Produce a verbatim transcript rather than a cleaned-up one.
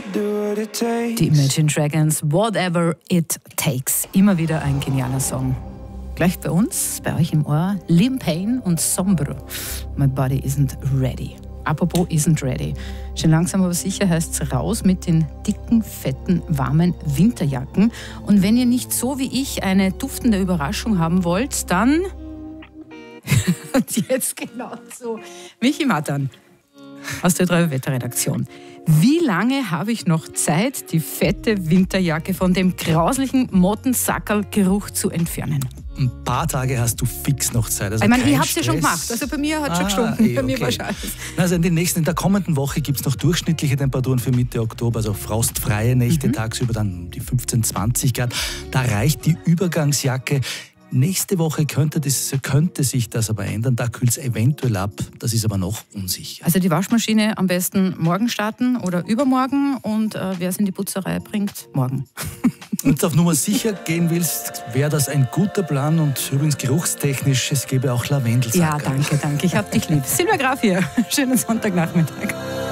Die Imagine Dragons, Whatever It Takes. Immer wieder ein genialer Song. Gleich bei uns, bei euch im Ohr, Liam Payne und Sombro. My body isn't ready. Apropos isn't ready. Schon langsam aber sicher heißt es raus mit den dicken, fetten, warmen Winterjacken. Und wenn ihr nicht so wie ich eine duftende Überraschung haben wollt, dann... Und jetzt genau so. Michi Matan aus der drei Wetterredaktion. Wie lange habe ich noch Zeit, die fette Winterjacke von dem grauslichen Mottensackerlgeruch zu entfernen? Ein paar Tage hast du fix noch Zeit. Also ich meine, kein ich habe es ja Stress. schon gemacht. Also bei mir hat es Ah, schon gestunken. eh, Bei mir okay. war Scheiß. Also in, den nächsten, in der kommenden Woche gibt es noch durchschnittliche Temperaturen für Mitte Oktober, also frostfreie Nächte, mhm. tagsüber dann die fünfzehn, zwanzig Grad. Da reicht die Übergangsjacke. Nächste Woche könnte, das, könnte sich das aber ändern, da kühlt es eventuell ab, das ist aber noch unsicher. Also die Waschmaschine am besten morgen starten oder übermorgen und äh, wer es in die Putzerei bringt, morgen. Und auf Nummer sicher gehen willst, wäre das ein guter Plan und übrigens geruchstechnisch, es gäbe auch Lavendelsacker. Ja, danke, danke, ich hab dich lieb. Silvia Graf hier, schönen Sonntagnachmittag.